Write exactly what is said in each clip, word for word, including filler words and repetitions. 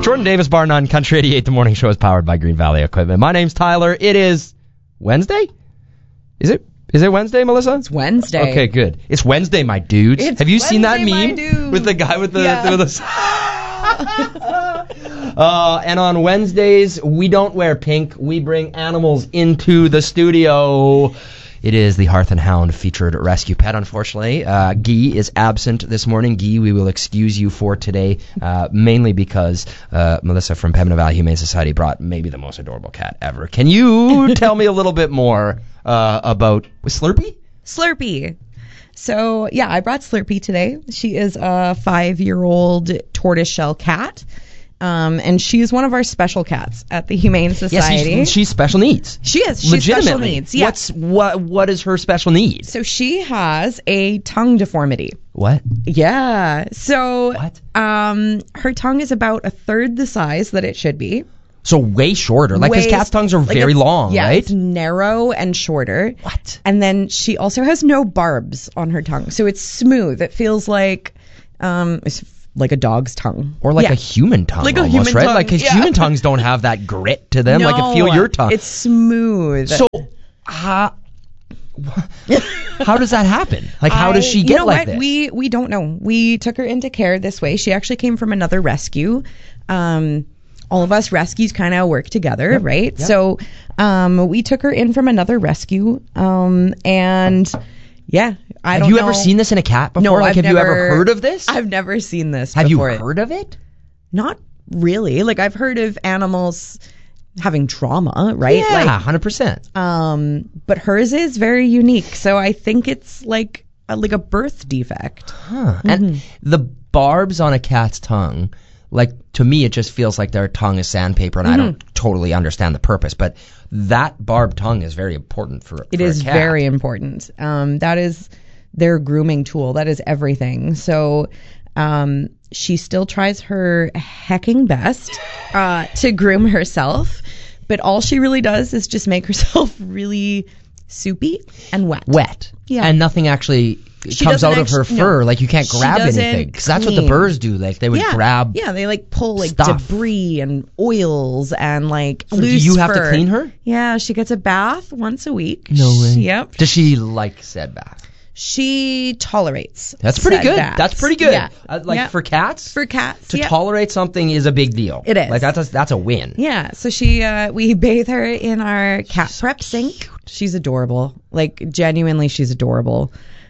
Jordan Davis, bar none, Country eighty-eight, the morning show is powered by Green Valley Equipment. My name's Tyler. It is Wednesday? Is it? Is it Wednesday, Melissa? It's Wednesday. Okay, good. It's Wednesday, my dudes. It's Have you Wednesday, seen that my meme dude. with the guy with the... Yeah. with the uh, and on Wednesdays, we don't wear pink. We bring animals into the studio. It is the Hearth and Hound featured rescue pet, unfortunately. Uh, Guy is absent this morning. Guy, we will excuse you for today, uh, mainly because uh, Melissa from Pembina Valley Humane Society brought maybe the most adorable cat ever. Can you tell me a little bit more uh, about Slurpee? Slurpee. So, yeah, I brought Slurpee today. She is a five-year-old tortoiseshell cat. Um, and she's one of our special cats at the Humane Society. Yes, she's, she's special needs. She is. She's Legitimately. special needs. Yeah. What's what? What is her special need? So she has a tongue deformity. What? Yeah. So What? Um, her tongue is about a third the size that it should be. So way shorter. Like, because Way- cats' tongues are like very it's- long, yeah, right? it's narrow and shorter. What? And then she also has no barbs on her tongue, so it's smooth. It feels like um, it's like a dog's tongue, Or like yeah. a human tongue, Like a almost, human right? tongue, Like, 'cause yeah. human tongues don't have that grit to them. No, Like, I feel your tongue. It's smooth. So, how, how does that happen? Like, how does I- she you get know like what? this? We we don't know. We took her into care this way. She actually came from another rescue. Um, all of us rescues kind of work together, right? yep. So, um, we took her in from another rescue. Um, and yeah, I have don't you know. ever seen this in a cat before? No, like, I've have you ever never- heard of this? I've never seen this. have you before. heard of it? Not really. Like, I've heard of animals having trauma, right? Yeah, Like, one hundred percent. um, but hers is very unique. So I think it's like a, like a birth defect. Huh. And the barbs on a cat's tongue, like, to me, it just feels like their tongue is sandpaper, and I don't totally understand the purpose. But that barbed tongue is very important for, It for is a cat. very important. Um, that is their grooming tool. That is everything. So um, she still tries her hecking best uh, to groom herself, but all she really does is just make herself really soupy and wet. Wet. Yeah. And nothing actually She comes doesn't out of her actu- fur. no. Like, you can't She grab doesn't anything. Because that's what the clean. birds do. Like, they would yeah, grab. yeah, they like pull like stuff. debris and oils and like So do loose you have to fur. clean her? Yeah, she gets a bath once a week. No way. Yep. Does she like said bath? She tolerates. That's pretty said good. baths. That's pretty good. Yeah. Uh, like, Yeah. for cats? For cats. to yeah. tolerate something is a big deal. It is. Like, that's a, that's a win. Yeah. So she, uh, we bathe her in our cat prep sink. She's adorable. Like, genuinely, she's adorable.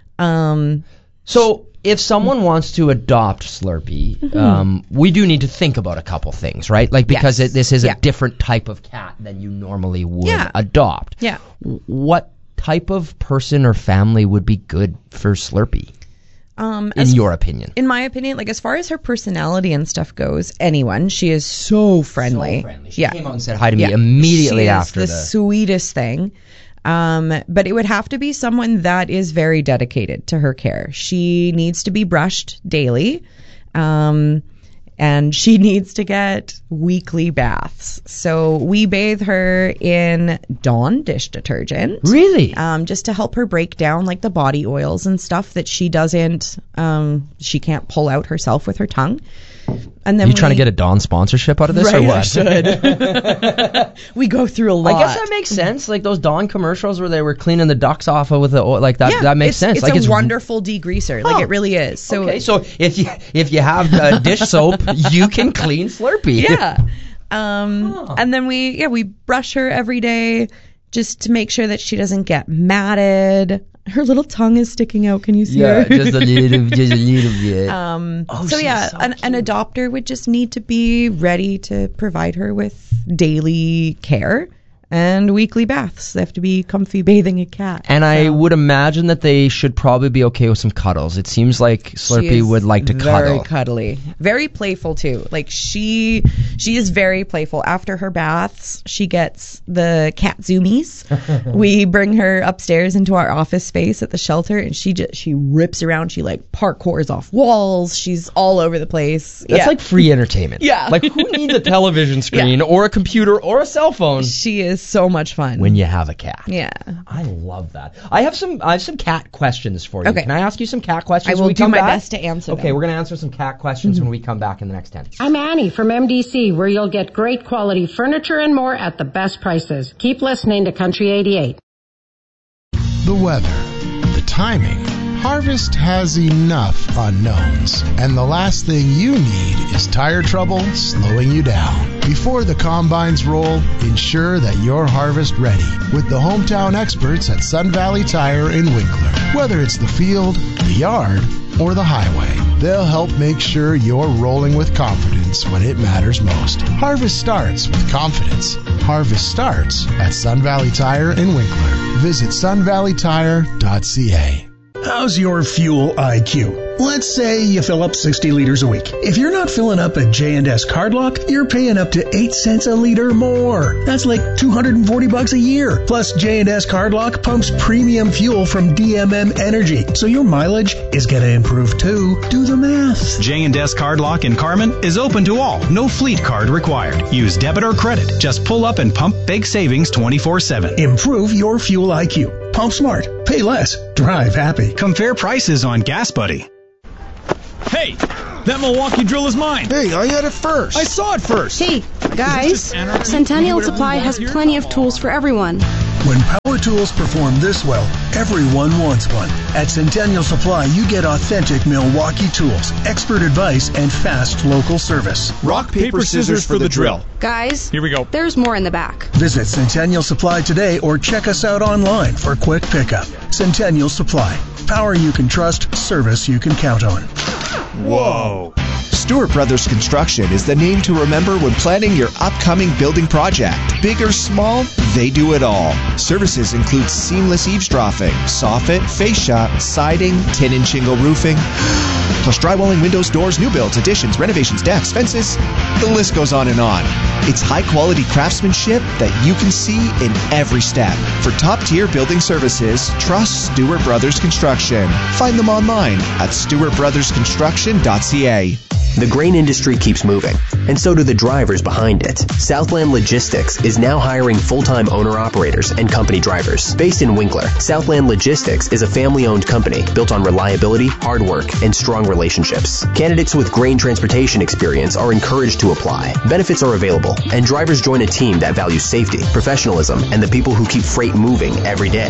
Um, So, if someone wants to adopt Slurpee, um, we do need to think about a couple things, right? Like, because Yes. it, this is Yeah. a different type of cat than you normally would Yeah. adopt. Yeah. W- What type of person or family would be good for Slurpee, um, in as your opinion? in my opinion, like as far as her personality and stuff goes, anyone, she is so friendly. So friendly. She yeah. came out and said hi to me Yeah. immediately she after is the, the... sweetest thing. Um, but it would have to be someone that is very dedicated to her care. She needs to be brushed daily. Um, and she needs to get weekly baths. So we bathe her in Dawn dish detergent. Really? Um, just to help her break down like the body oils and stuff that she doesn't, um, she can't pull out herself with her tongue. And then you we, trying to get a Dawn sponsorship out of this, right, or I what? should. We go through a lot. I guess that makes sense. Like those Dawn commercials where they were cleaning the ducks off with the oil, like that. yeah, that makes it's, sense. It's like a it's wonderful degreaser. Like Oh. it really is. So okay, so if you if you have uh, dish soap, you can clean Slurpee. yeah. Um, Huh. and then we yeah we brush her every day just to make sure that she doesn't get matted. Her little tongue is sticking out. Can you see Yeah, her? just a little, just a little bit. Um, Oh, so she's yeah, so an, an cute. adopter would just need to be ready to provide her with daily care and weekly baths. They have to be comfy bathing a cat. And I So would imagine that they should probably be okay with some cuddles. It seems like she Slurpee is would like to very cuddle. cuddly, very playful too. Like she, she is very playful. After her baths, she gets the cat zoomies. We bring her upstairs into our office space at the shelter, and she just she rips around. She like parkours off walls. She's all over the place. That's yeah. like free entertainment. Yeah. Like, who needs a television screen or a computer or a cell phone? She is so much fun. when you have a cat. Yeah. I love that. I have some I have some cat questions for you. Okay. Can I ask you some cat questions I will when we do come my back? best to answer Okay, them. we're going to answer some cat questions mm-hmm. when we come back in the next ten. I'm Annie from M D C, where you'll get great quality furniture and more at the best prices. Keep listening to Country eighty-eight. The weather, the timing. Harvest has enough unknowns, and the last thing you need is tire trouble slowing you down. Before the combines roll, ensure that you're harvest ready with the hometown experts at Sun Valley Tire in Winkler. Whether it's the field, the yard, or the highway, they'll help make sure you're rolling with confidence when it matters most. Harvest starts with confidence. Harvest starts at Sun Valley Tire in Winkler. Visit sun valley tire dot c a. How's your fuel I Q? Let's say you fill up sixty liters a week. If you're not filling up at J and S Cardlock, you're paying up to eight cents a liter more. That's like two hundred forty bucks a year. Plus, J and S Cardlock pumps premium fuel from D M M Energy, so your mileage is going to improve too. Do the math. J and S Cardlock in Carmen is open to all. No fleet card required. Use debit or credit. Just pull up and pump big savings twenty-four seven. Improve your fuel I Q. Pump smart. Pay less. Drive happy. Compare prices on Gas Buddy. Hey, that Milwaukee drill is mine. Hey, I had it first. I saw it first. Hey, guys, Centennial Supply has plenty of tools for everyone. When power tools perform this well, everyone wants one. At Centennial Supply, you get authentic Milwaukee tools, expert advice, and fast local service. Rock, paper, scissors for the drill. Guys, here we go. There's more in the back. Visit Centennial Supply today or check us out online for quick pickup. Centennial Supply. Power you can trust, service you can count on. Whoa. Stewart Brothers Construction is the name to remember when planning your upcoming building project. Big or small, they do it all. Services include seamless eavesdropping, soffit, fascia, siding, tin and shingle roofing, plus drywalling, windows, doors, new builds, additions, renovations, decks, fences. The list goes on and on. It's high-quality craftsmanship that you can see in every step. For top-tier building services, trust Stewart Brothers Construction. Find them online at stewart brothers construction dot c a. The grain industry keeps moving, and so do the drivers behind it. Southland Logistics is now hiring full-time owner-operators and company drivers. Based in Winkler, Southland Logistics is a family-owned company built on reliability, hard work, and strong relationships. Candidates with grain transportation experience are encouraged to apply. Benefits are available, and drivers join a team that values safety, professionalism, and the people who keep freight moving every day.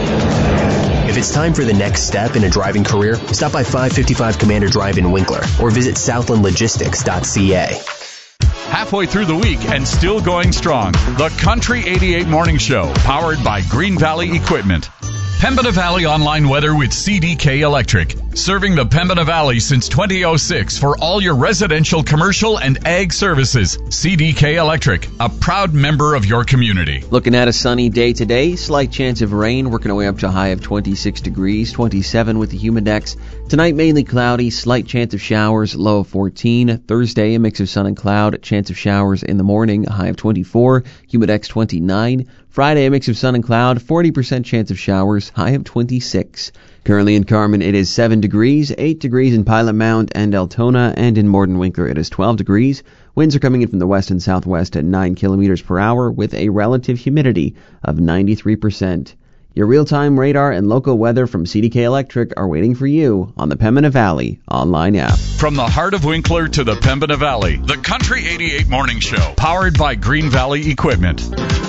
If it's time for the next step in a driving career, stop by five fifty-five Commander Drive in Winkler or visit southland logistics dot c a. Halfway through the week and still going strong. The Country eighty-eight Morning Show, powered by Green Valley Equipment. Pembina Valley Online Weather with C D K Electric. Serving the Pembina Valley since two thousand six for all your residential, commercial, and ag services. C D K Electric, a proud member of your community. Looking at a sunny day today, slight chance of rain, working our way up to a high of twenty-six degrees, twenty-seven with the humidex. Tonight, mainly cloudy, slight chance of showers, low of fourteen. Thursday, a mix of sun and cloud, chance of showers in the morning, a high of twenty-four, humidex twenty-nine. Friday, a mix of sun and cloud, forty percent chance of showers, high of twenty-six. Currently in Carmen, it is seven degrees, eight degrees in Pilot Mound and Altona, and in Morden Winkler, it is twelve degrees. Winds are coming in from the west and southwest at nine kilometers per hour with a relative humidity of ninety-three percent. Your real-time radar and local weather from C D K Electric are waiting for you on the Pembina Valley online app. From the heart of Winkler to the Pembina Valley, the Country eighty-eight Morning Show, powered by Green Valley Equipment.